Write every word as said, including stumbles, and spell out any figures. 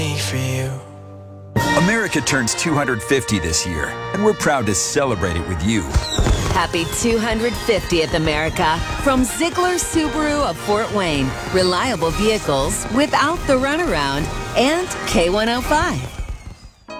for you. America turns two hundred fifty this year, and we're proud to celebrate it with you. Happy two hundred fiftieth, America. From Ziegler Subaru of Fort Wayne. Reliable vehicles without the runaround. And K one oh five.